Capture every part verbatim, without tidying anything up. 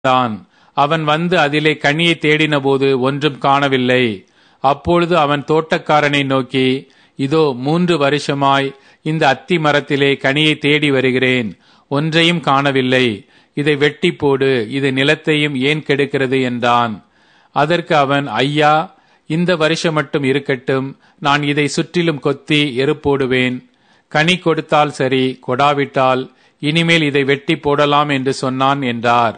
தான். அவன் வந்து அதிலே கனியை தேடினபோது ஒன்றும் காணவில்லை. அப்பொழுது அவன் தோட்டக்காரனை நோக்கி, இதோ மூன்று வருஷமாய் இந்த அத்தி மரத்திலே கனியை தேடி வருகிறேன், ஒன்றையும் காணவில்லை. இதை வெட்டி போடு, இது நிலத்தையும் ஏன் கெடுக்கிறது என்றான். அதற்கு அவன், ஐயா, இந்த வருஷம் மட்டும் இருக்கட்டும், நான் இதை சுற்றிலும் கொத்தி எருப்போடுவேன். கனி கொடுத்தால் சரி, கொடாவிட்டால் இனிமேல் இதை வெட்டி போடலாம் என்று சொன்னான் என்றார்.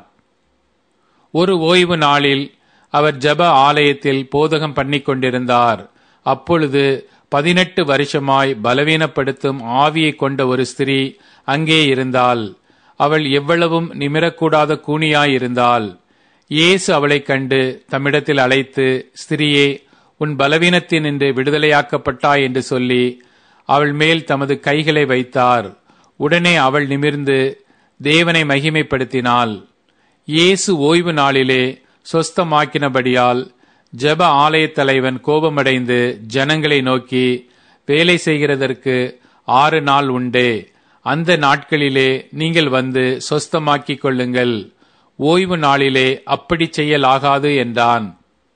ஒரு ஓய்வு நாளில் அவர் ஜெப ஆலயத்தில் போதகம் பண்ணிக் கொண்டிருந்தார். அப்பொழுது பதினெட்டு வருஷமாய் பலவீனப்படுத்தும் ஆவியை கொண்ட ஒரு ஸ்திரீ அங்கே இருந்தாள். அவள் எவ்வளவும் நிமிரக்கூடாத கூனியாயிருந்தாள். இயேசு அவளைக் கண்டு தம்மிடத்தில் அழைத்து, ஸ்திரியே, உன் பலவீனத்தினின்று விடுதலையாக்கப்பட்டாய் என்று சொல்லி அவள் மேல் தமது கைகளை வைத்தார். உடனே அவள் நிமிர்ந்து தேவனை மகிமைப்படுத்தினாள். இயேசு ஓய்வு நாளிலே சொஸ்தமாக்கினபடியால் ஜெப ஆலயத் தலைவன் கோபமடைந்து ஜனங்களை நோக்கி, வேலை செய்கிறதற்கு ஆறு நாள் உண்டே, அந்த நாட்களிலே நீங்கள் வந்து சொஸ்தமாக்கிக் கொள்ளுங்கள், ஓய்வு நாளிலே அப்படி செய்யலாகாது என்றான்.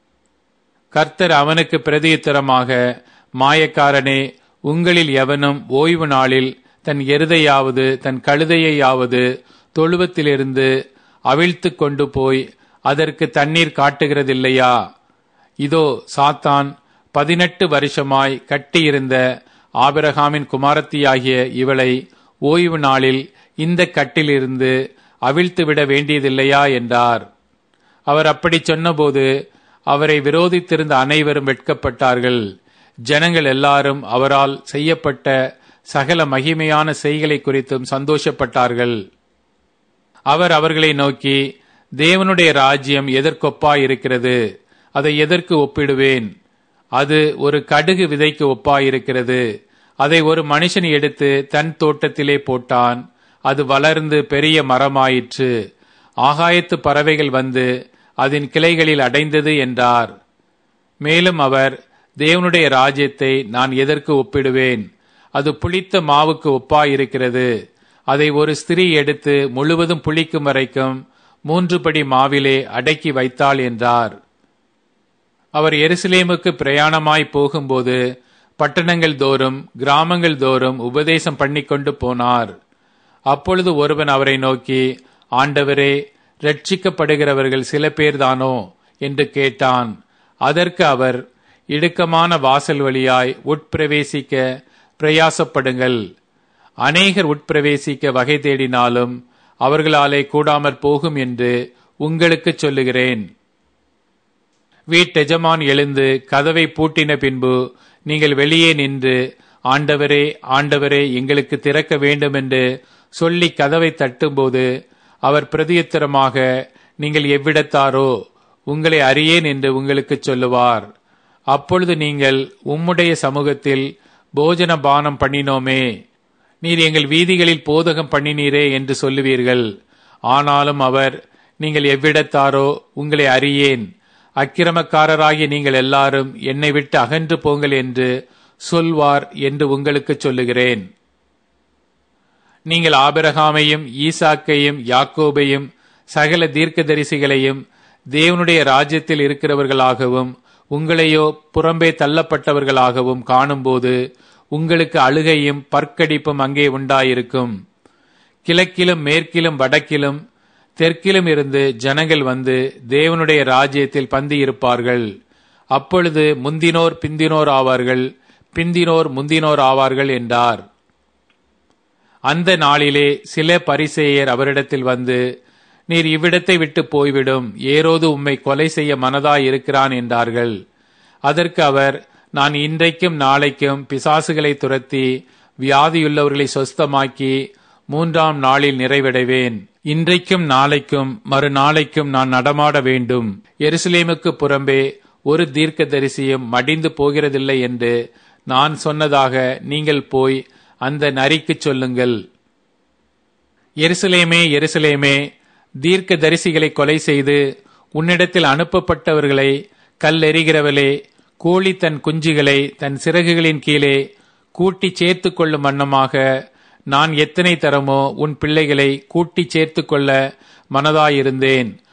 கர்த்தர் அவனுக்கு பிரதியுத்தரமாக, மாயக்காரனே, உங்களில் எவனும் ஓய்வு நாளில் தன் எருதையாவது தன் கழுதையையாவது தொழுவத்திலிருந்து அவிழ்த்து கொண்டு போய் அதற்கு தண்ணீர் காட்டுகிறதில்லையா? இதோ சாத்தான் பதினெட்டு வருஷமாய் கட்டியிருந்த ஆபிரகாமின் குமாரத்தியாகிய இவளை ஓய்வு நாளில் இந்த கட்டிலிருந்து அவிழ்த்துவிட வேண்டியதில்லையா என்றார். அவர் அப்படி சொன்னபோது அவரை விரோதித்திருந்த அனைவரும் வெட்கப்பட்டார்கள். ஜனங்கள் எல்லாரும் அவரால் செய்யப்பட்ட சகல மகிமையான செய்களை குறித்தும் சந்தோஷப்பட்டார்கள். அவர் அவர்களை நோக்கி, தேவனுடைய ராஜ்யம் எதற்கொப்பாயிருக்கிறது? அதை எதற்கு ஒப்பிடுவேன்? அது ஒரு கடுகு விதைக்கு ஒப்பாயிருக்கிறது. அதை ஒரு மனுஷன் எடுத்து தன் தோட்டத்திலே போட்டான். அது வளர்ந்து பெரிய மரமாயிற்று. ஆகாயத்து பறவைகள் வந்து அதன் கிளைகளில் அடைந்தது என்றார். மேலும் அவர், தேவனுடைய ராஜ்யத்தை நான் எதற்கு ஒப்பிடுவேன்? அது புளித்த மாவுக்கு ஒப்பாயிருக்கிறது. அதை ஒரு ஸ்திரீ எடுத்து முழுவதும் புளிக்கும் வரைக்கும் மூன்று படி மாவிலே அடக்கி வைத்தாள் என்றார். அவர் எருசலேமுக்கு பிரயாணமாய் போகும்போது பட்டணங்கள் தோறும் கிராமங்கள் தோறும் உபதேசம் பண்ணிக்கொண்டு போனார். அப்பொழுது ஒருவன் அவரை நோக்கி, ஆண்டவரே, ரட்சிக்கப்படுகிறவர்கள் சில பேர்தானோ என்று கேட்டான். அதற்கு அவர், இடுக்கமான வாசல் வழியாய் உட்பிரவேசிக்க பிரயாசப்படுங்கள். அநேகர் உட்பிரவேசிக்க வகை தேடினாலும் அவர்களாலே கூடாமற் போகும் என்று உங்களுக்கு சொல்லுகிறேன். வீட்டெஜமான் எழுந்து கதவை பூட்டின பின்பு நீங்கள் வெளியே நின்று, ஆண்டவரே, ஆண்டவரே, எங்களுக்கு திறக்க வேண்டும் என்று சொல்லி கதவை தட்டும்போது அவர் பிரதியுத்தரமாக, நீங்கள் எவ்விடத்தாரோ, உங்களை அறியேன் என்று உங்களுக்கு சொல்லுவார். அப்பொழுது நீங்கள், உம்முடைய சமூகத்தில் போஜன பானம் பண்ணினோமே, நீர் எங்கள் வீதிகளில் போதகம் பண்ணினீரே என்று சொல்லுவீர்கள். ஆனாலும் அவர், நீங்கள் எவ்விடத்தாரோ, உங்களை அறியேன், அக்கிரமக்காரராகிய நீங்கள் எல்லாரும் என்னை விட்டு அகன்று போங்கள் என்று சொல்வார் என்று உங்களுக்கு சொல்லுகிறேன். நீங்கள் ஆபிரகாமையும் ஈசாக்கையும் யாக்கோபையும் சகல தீர்க்கதரிசிகளையும் தேவனுடைய ராஜ்யத்தில் இருக்கிறவர்களாகவும் உங்களையோ புறம்பே தள்ளப்பட்டவர்களாகவும் காணும்போது உங்களுக்கு அழுகையும் பற்கடிப்பும் அங்கே உண்டாயிருக்கும். கிழக்கிலும் மேற்கிலும் வடக்கிலும் தெற்கிலும் இருந்து ஜனங்கள் வந்து தேவனுடைய ராஜ்யத்தில் பந்தி இருப்பார்கள். அப்பொழுது முந்தினோர் பிந்தினோர் ஆவார்கள், பிந்தினோர் முந்தினோர் ஆவார்கள் என்றார். அந்த நாளிலே சில பரிசேயர் அவரிடத்தில் வந்து, நீர் இவ்விடத்தை விட்டு போய்விடும், ஏரோது உம்மை கொலை செய்ய மனதாய் இருக்கிறான் என்றார்கள். அதற்கு அவர், நான் இன்றைக்கும் நாளைக்கும் பிசாசுகளை துரத்தி வியாதியுள்ளவர்களை சொஸ்தமாக்கி மூன்றாம் நாளில் நிறைவடைவேன். இன்றைக்கும் நாளைக்கும் மறுநாளைக்கும் நான் நடமாட வேண்டும். எருசலேமுக்கு புறம்பே ஒரு தீர்க்கதரிசியும் மடிந்து போகிறதில்லை என்று நான் சொன்னதாக நீங்கள் போய் அந்த நரிக்கு சொல்லுங்கள். எருசலேமே, எருசலேமே, தீர்க்க தரிசிகளை கொலை செய்து உன்னிடத்தில் அனுப்பப்பட்டவர்களை கல்லெறிகிறவளே, கோழி தன் குஞ்சுகளை தன் சிறகுகளின் கீழே கூட்டி சேர்த்து கொள்ளும் வண்ணமாக நான் எத்தனை தரமோ உன் பிள்ளைகளை கூட்டி சேர்த்து கொள்ள மனதாயிருந்தேன்.